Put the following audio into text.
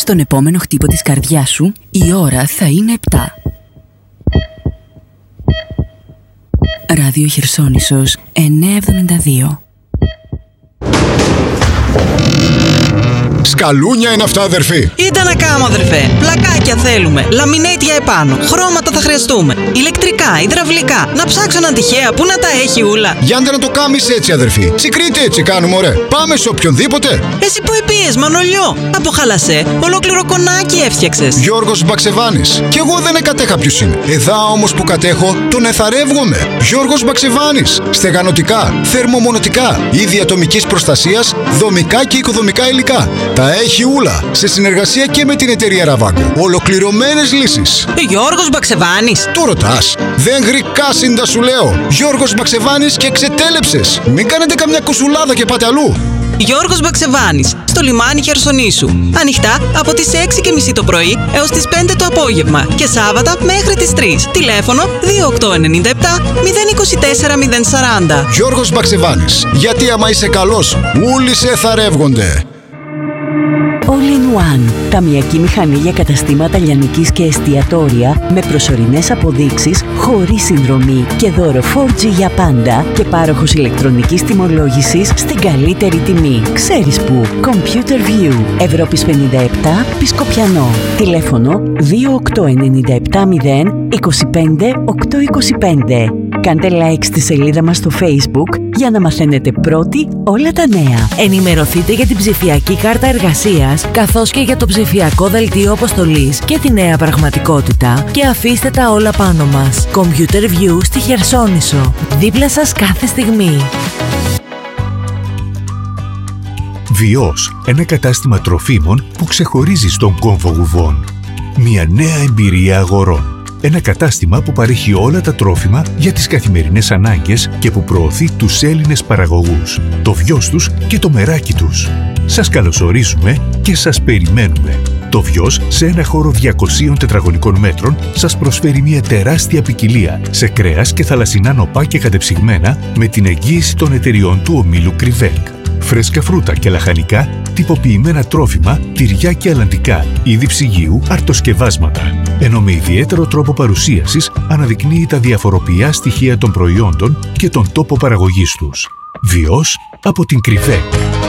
τον επόμενο χτύπο της καρδιάς σου, η ώρα θα είναι 7. Ράδιο Χερσόνησος 972. Σκαλούνια είναι αυτά, αδερφή. Είτε να κάνω, αδερφέ. Πλακάκια θέλουμε. Λαμινέτια επάνω. Χρώματα θα χρειαστούμε. Ηλεκτρικά, υδραυλικά. Να ψάξω έναν τυχαία που να τα έχει ούλα. Γιάντε να το κάμεις έτσι, αδερφή. Τσικρίτε έτσι κάνουμε, ωραία. Πάμε σε οποιονδήποτε. Εσύ που επίες, Μανολιό. Από χαλασέ, ολόκληρο κονάκι έφτιαξες. Γιώργος Μπαξεβάνης. Κι εγώ δεν εκατέχα ποιος είναι. Εδά όμως που κατέχω, τον εθαρεύγομαι. Γιώργος Μπαξεβάνης. Στεγανοτικά, θερμομονωτικά, είδη ατομικής προστασίας, δομικά και οικοδομικά υλικά. Τα έχει ούλα. Σε συνεργασία και με την εταιρεία Ραβάγκο. Ολοκληρωμένες λύσεις. Γιώργος Μπαξεβάνης. Το ρωτάς. Δεν γρικάσιντα σου λέω. Γιώργος Μπαξεβάνης και ξετέλεψες. Μην κάνετε καμιά κουσουλάδα και πάτε αλλού. Γιώργος Μπαξεβάνης, στο λιμάνι Χερσονήσου. Ανοιχτά από τις 6:30 το πρωί έως τις 5 το απόγευμα και Σάββατα μέχρι τις 3. Τηλέφωνο 2897 024 040. Γιώργος Μπαξεβάνης. Γιατί άμα είσαι καλός, όλοι σε θαρεύγονται. All in One. Ταμειακή μηχανή για καταστήματα λιανικής και εστιατόρια με προσωρινές αποδείξεις, χωρίς συνδρομή και δώρο 4G για πάντα και πάροχος ηλεκτρονικής τιμολόγησης στην καλύτερη τιμή. Ξέρεις που? Computer View. Ευρώπης 57, Πισκοπιανό. Τηλέφωνο 2897 0 25 825. Κάντε like στη σελίδα μας στο Facebook για να μαθαίνετε πρώτοι όλα τα νέα. Ενημερωθείτε για την ψηφιακή κάρτα εργασίας, καθώς και για το ψηφιακό δελτίο αποστολής και τη νέα πραγματικότητα και αφήστε τα όλα πάνω μας. Computer View στη Χερσόνησο. Δίπλα σας κάθε στιγμή. Βιός, ένα κατάστημα τροφίμων που ξεχωρίζει στον κόμβο Γουβών. Μια νέα εμπειρία αγορών. Ένα κατάστημα που παρέχει όλα τα τρόφιμα για τις καθημερινές ανάγκες και που προωθεί τους Έλληνες παραγωγούς, το Βιός τους και το μεράκι τους. Σας καλωσορίζουμε και σας περιμένουμε. Το Βιός, σε ένα χώρο 200 τετραγωνικών μέτρων, σας προσφέρει μια τεράστια ποικιλία σε κρέας και θαλασσινά νοπά και κατεψυγμένα με την εγγύηση των εταιριών του ομίλου Κρυβέκ. Φρέσκα φρούτα και λαχανικά, τυποποιημένα τρόφιμα, τυριά και αλαντικά, είδη ψυγείου, αρτοσκευάσματα. Ενώ με ιδιαίτερο τρόπο παρουσίασης αναδεικνύει τα διαφοροποιητικά στοιχεία των προϊόντων και τον τόπο παραγωγής τους. Βιός από την Κρυβέκ.